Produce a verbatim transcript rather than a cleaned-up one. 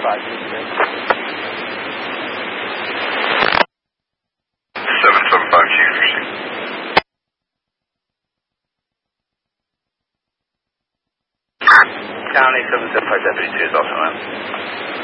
five two six. seven seven five Chief, proceed. County seven seven five Deputy two is also on.